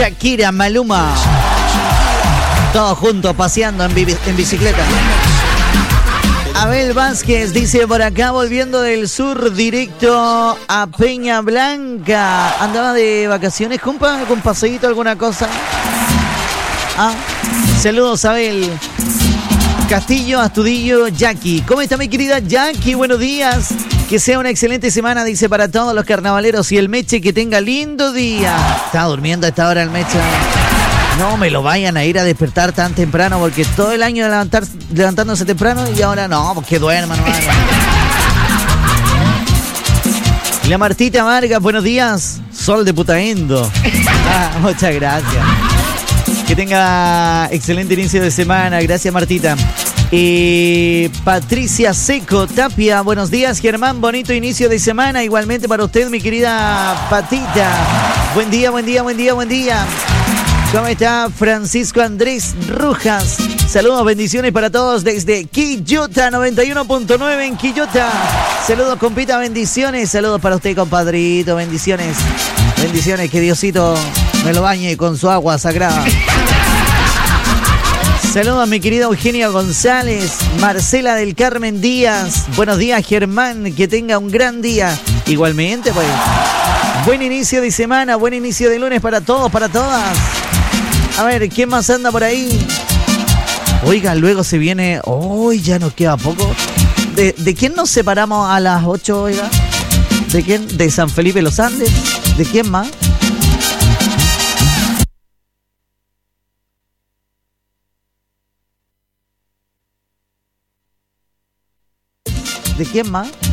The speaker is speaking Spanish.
Shakira, Maluma. Todos juntos paseando en bicicleta. Abel Vázquez dice por acá, volviendo del sur directo a Peña Blanca. ¿Andaba de vacaciones, compa? ¿Con paseíto, alguna cosa? Ah, saludos, Abel. Castillo, Astudillo, Jackie. ¿Cómo está mi querida Jackie? Buenos días. Que sea una excelente semana, dice, para todos los carnavaleros. Y el Meche, que tenga lindo día. Está durmiendo a esta hora el Meche. No me lo vayan a ir a despertar tan temprano, porque todo el año levantándose temprano y ahora no, porque duerman. La Martita Vargas, buenos días. Sol de Putaendo. Muchas gracias. Que tenga excelente inicio de semana. Gracias, Martita. Patricia Seco Tapia, buenos días, Germán. Bonito inicio de semana. Igualmente para usted, mi querida Patita. Buen día, buen día, buen día, buen día. ¿Cómo está Francisco Andrés Rojas? Saludos, bendiciones para todos desde Quillota, 91.9 en Quillota. Saludos, compita, bendiciones. Saludos para usted, compadrito, bendiciones. Bendiciones, que Diosito me lo bañe con su agua sagrada. Saludos a mi querida Eugenia González, Marcela del Carmen Díaz. Buenos días, Germán, que tenga un gran día. Igualmente, pues. Buen inicio de semana, buen inicio de lunes para todos, para todas. A ver, ¿quién más anda por ahí? Oiga, luego se viene... Hoy ya nos queda poco. ¿De quién nos separamos a las 8, oiga? ¿De quién? ¿De San Felipe Los Andes? ¿De quién más? ¿De quién más?